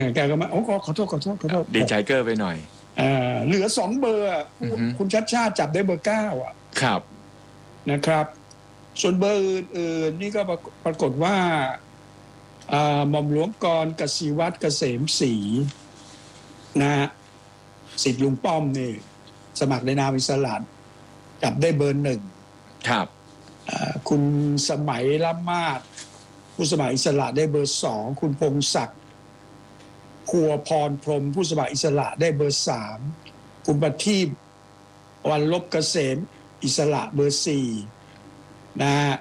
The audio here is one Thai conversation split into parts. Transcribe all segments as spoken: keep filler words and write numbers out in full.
แกก็มาโอ้ขอโทษขอโทษขอโทษดีใจเกอร์ไปหน่อยเหลือสองเบอร์คุณชัดชาติจับได้เบอร์เก้าอ่ะครับนะครับส่วนเบอร์อื่นๆนี่ก็ปรากฏว่าหม่อมหลวงกรกสิวัตรเกษมศรีนะสิทธิ์ลุงป้อมนี่สมัครในนามอิสระจับได้เบอร์หนึ่งครับคุณสมัยละมาศผู้สมัครอิสระได้เบอร์สองคุณพงศักดิ์ครัวพรพรหมผู้สมัครอิสระได้เบอร์สามคุณประทีปวันลบเกษมอิสระเบอร์สี่นะฮะ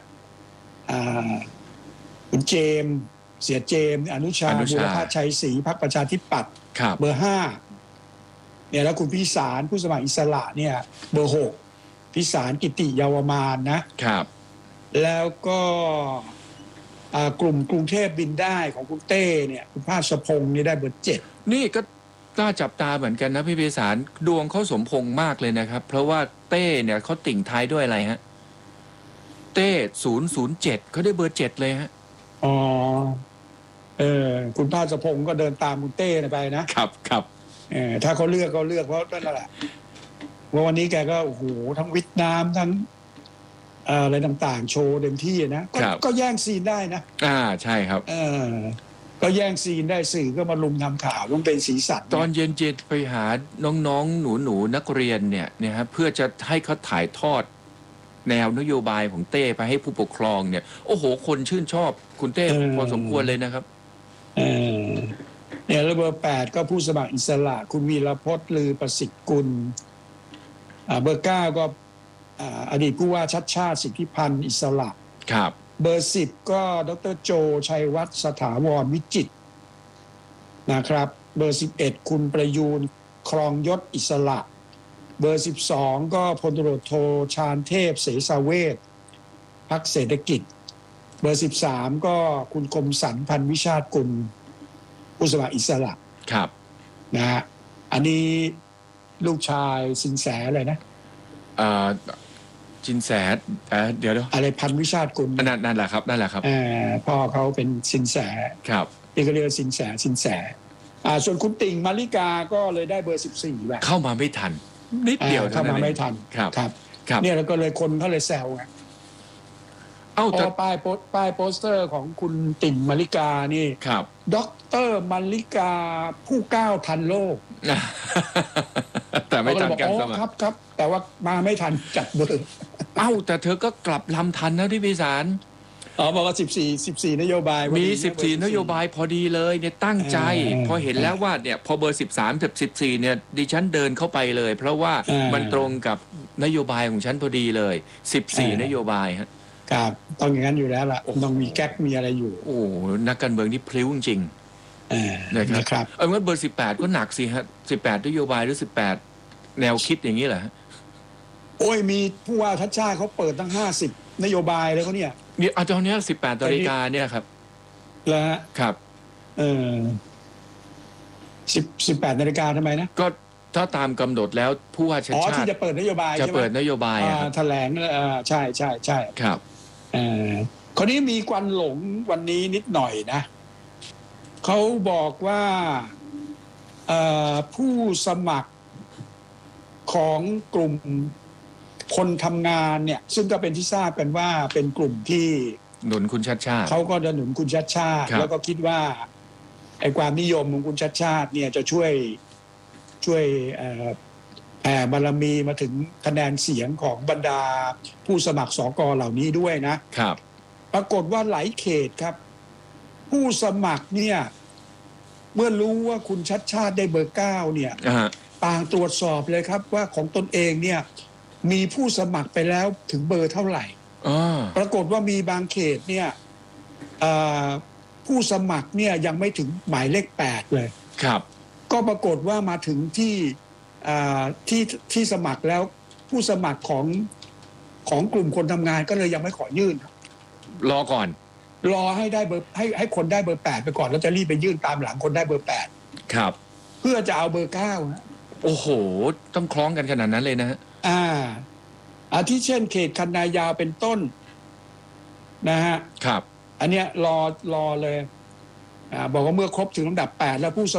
คุณเจมเสียเจมอนุชาบุรพชัยศรีพรรคประชาธิปัตย์เบอร์ห้าเนี่ยแล้วคุณพิสารผู้สมัครอิสระเนี่ยเบอร์หกพิสารกิติเยาวมานนะครับแล้วก็กลุ่มกรุงเทพบินได้ของคุณเต้เนี่ยคุณภาสพงศ์นี่ได้เบอร์เจ็ดนี่ก็น่าจับตาเหมือนกันนะพี่พิสารดวงเขาสมพงษ์มากเลยนะครับเพราะว่าเต้เนี่ยเขาติ่งท้ายด้วยอะไรฮะเต้ศูนย์ศูนย์เจ็ดเขาได้เบอร์เจ็ดเลยฮะอ๋อเออคุณภาสพงศ์ก็เดินตามคุณเต้ไปนะครับครับเออถ้าเขาเลือกเขาเลือกเพราะนั่นแหละว่าวันนี้แกก็โอ้โหทั้งวิทย์น้ำทั้งอะไรต่างๆโชว์เต็มที่นะก็แย่งซีนได้นะอ่าใช่ครับเออก็แย่งซีนได้สื่อก็มาลุมทำข่าวต้องเป็นสีสันตอนเย็นๆไปหาน้องๆหนูๆนักเรียนเนี่ยเนี่ยฮะเพื่อจะให้เขาถ่ายทอดแนวนโยบายของเต้ไปให้ผู้ปกครองเนี่ยโอ้โหคนชื่นชอบคุณเต้พอสมควรเลยนะครับเออเนี่ยแล้วเบอร์แปดก็ผู้สมัครอิสระคุณวีรพจน์ลือประสิทธิ์กุลอ่าเบอร์เก้าก็อดีตผู้ว่าชัดชาติสิทธิพันธ์อิสระครับเบอร์สิบก็ดร.โจชัยวัฒน์สถาวรวิจิตรนะครับเบอร์สิบเอ็ดคุณประยูนครองยศอิสระเบอร์สิบสองก็พลตำรวจโทชาญเทพเสสเวชพรรคเศรษฐกิจเบอร์สิบสามก็คุณคมสันพันวิชาติกุลผู้สมัครอิสระครับนะฮะอันนี้ลูกชายสินแสอะไรนะอ่าจินแสเดี๋ยวอะไรพันวิชาติกุลนั่นนั่นแหละครับนั่นแหละครับพ่อเขาเป็นสินแสครับที่เขาเรียกสินแสสินแสอ่าส่วนคุณติ่งมาริกาก็เลยได้เบอร์สิบสี่แบบเข้ามาไม่ทันนิดเดียวเข้ามาไม่ทันครับครับเนี่ยแล้วก็เลยคนเขาเลยแซวไงเอ้าแต่ป้ายโปสป้ายโปสเตอร์ของคุณติ่งมาริกานี่ครับด็อกเตอร์มาริกาผู้ก้าวทันโลกแต่ไม่ทันกันสมัยครับครับแต่ว่ามาไม่ทันจัดเบอร์เอ้าแต่เธอก็กลับลำทันนะที่พิสารอ๋อบอกว่าสิบสี่ สิบสี่นโยบายมีสิบสี่นโยบายพอดีเลยเนี่ยตั้งใจพอเห็นแล้วว่าเนี่ยพอเบอร์สิบสามกับสิบสี่เนี่ยดิฉันเดินเข้าไปเลยเพราะว่ามันตรงกับนโยบายของฉันพอดีเลยสิบสี่นโยบายฮะครับต้องอย่างนั้นอยู่แล้วล่ะต้องมีแก๊กมีอะไรอยู่โอ้นักการเมืองนี่พลิ้วจริงนะครับเอองั้นเบอร์สิบแปดก็หนักสิฮะสิบแปดนโยบายหรือสิบแปดแนวคิดอย่างนี้เหรอโอ้ยมีผู้ว่าชัดชาติเขาเปิดตั้งห้าสิบนโยบายแล้วเขาเนี่ยเนี่ยเอาตอนนี้สิบแปดนาฬิกาเนี่ยครับแล้วครับเออสิบสิบแปดนาฬิกาทำไมนะก็ถ้าตามกำหนดแล้วผู้ว่าชัดชาติอ๋อที่จะเปิดนโยบายจะเปิดนโยบายแถลงใช่ใช่ใช่ครับเออคนนี้มีควันหลงวันนี้นิดหน่อยนะเขาบอกว่าผู้สมัครของกลุ่มคนทำงานเนี่ยซึ่งก็เป็นที่ทราบกันว่าเป็นกลุ่มที่หนุนคุณชัดชาติเขาก็จะหนุนคุณชัดชาติแล้วก็คิดว่าไอ้ความนิยมของคุณชัดชาติเนี่ยจะช่วยช่วยแผ่บารมีมาถึงคะแนนเสียงของบรรดาผู้สมัครสกเหล่านี้ด้วยนะครับปรากฏว่าหลายเขตครับผู้สมัครเนี่ยเมื่อรู้ว่าคุณชัดชาติได้เบอร์เก้าเนี่ยต่างตรวจสอบเลยครับว่าของตนเองเนี่ยมีผู้สมัครไปแล้วถึงเบอร์เท่าไหร่ปรากฏว่ามีบางเขตเนี่ยผู้สมัครเนี่ยยังไม่ถึงหมายเลขแปดเลยครับก็ปรากฏว่ามาถึงที่ที่ที่สมัครแล้วผู้สมัครของของกลุ่มคนทำงานก็เลยยังไม่ขอยื่นรอก่อนรอให้ได้เบอร์ให้ให้คนได้เบอร์แปดไปก่อนแล้วจะรีบไปยื่นตามหลังคนได้เบอร์แปดครับเพื่อจะเอาเบอร์เก้าโอ้โหต้องคล้องกันขนาดนั้นเลยนะฮะอ่าอาทิเช่นเขตคันนายาวเป็นต้นนะฮะครับอันเนี้ยรอรอเลยอ่าบอกว่าเมื่อครบถึงลำดับแปดแล้วผู้